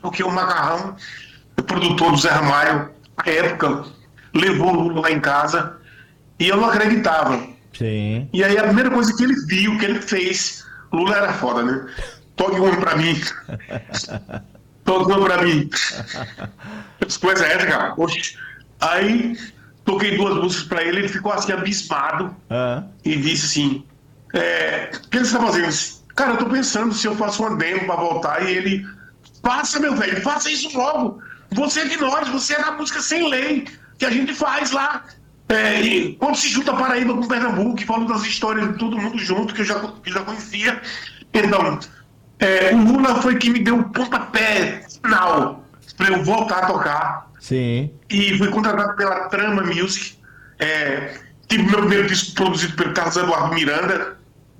porque o Macarrão, o produtor do Zé Ramalho, na época, levou o Lula lá em casa e eu não acreditava. Sim. E aí a primeira coisa que ele viu, que ele fez, Lula era foda, né? Toque uma pra mim, toque uma pra mim. As coisas essa, cara. Oxi. Aí toquei duas músicas pra ele, ele ficou assim abismado Ah, e disse assim: o que você tá fazendo? Eu disse, cara, eu tô pensando se eu faço uma demo pra voltar. E ele, faça, meu velho, faça isso logo. Você é de nós, você é da música sem lei, que a gente faz lá. E quando se junta Paraíba com Pernambuco, e fala das histórias de todo mundo junto, que eu já conhecia. Então, o Lula foi quem me deu o pontapé final para eu voltar a tocar. sim. E fui contratado pela Trama Music. Tive meu primeiro disco produzido pelo Carlos Eduardo Miranda.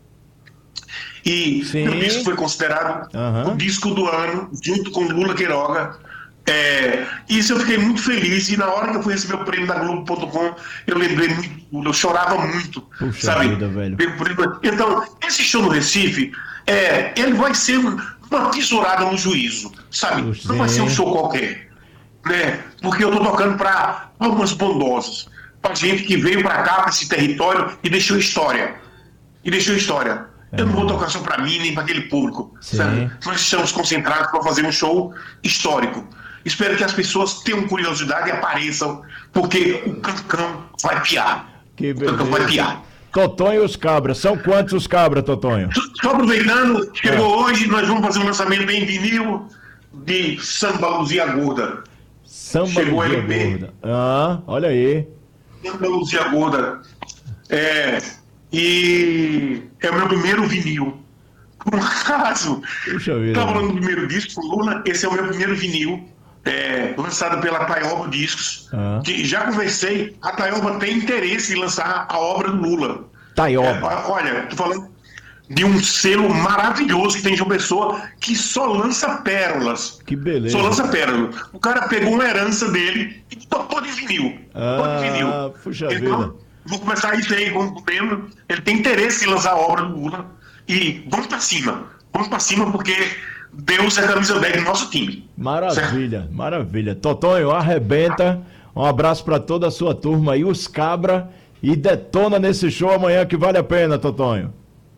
E meu disco Sim. foi considerado o Aham. disco do ano, junto com Lula Queiroga. Isso eu fiquei muito feliz. E na hora que eu fui receber o prêmio da Globo.com, eu lembrei muito, eu chorava muito, Puxa sabe? vida, velho. Então, esse show no Recife, ele vai ser uma tesourada no juízo, sabe? Puxa, Não vai ser um sim. show qualquer, né? Porque eu tô tocando para almas bondosas, para gente que veio para cá, para esse território e deixou história. Eu não vou tocar só para mim nem para aquele público, sabe? Sim. Nós estamos concentrados para fazer um show histórico. Espero que as pessoas tenham curiosidade e apareçam, porque o Cancão vai piar. Que O Cancão vai beleza. piar. Totonho e os cabras. São quantos os cabras, Totonho? Só aproveitando, Ah. chegou hoje, nós vamos fazer um lançamento em vinil de Samba Luzia Gorda. Samba Chegou o Luzia LP, Gorda. Ah, olha aí. Samba Luzia Gorda. É, e é o meu primeiro vinil. Por um acaso, Puxa vida, estava falando velho. do primeiro disco, Lula, esse é o meu primeiro vinil, lançado pela Taioba Discos, Ah. que já conversei, a Taioba tem interesse em lançar a obra do Lula. Taioba. Olha, tô falando de um selo maravilhoso que tem de uma pessoa que só lança pérolas. Que Só beleza, lança cara. pérolas. O cara pegou uma herança dele e botou de vinil. Botou de vinil. Ah, puxa vida. Então, vou começar isso aí com o membro. Ele tem interesse em lançar a obra do Lula. E vamos pra cima. Vamos pra cima porque Deus é camisa 10 do nosso time. Maravilha, maravilha. Totonho, arrebenta. Um abraço pra toda a sua turma aí, os cabra. E detona nesse show amanhã que vale a pena, Totonho.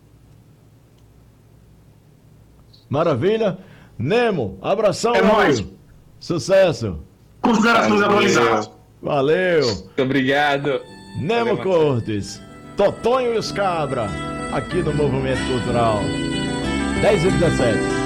Maravilha? Nemo, abração, É meu nóis. amigo. Sucesso. Considerações Valeu. atualizadas. Valeu. Muito obrigado. Nemo Valeu, Cortes, Totonho e os cabra, aqui no Movimento Cultural. 10h17.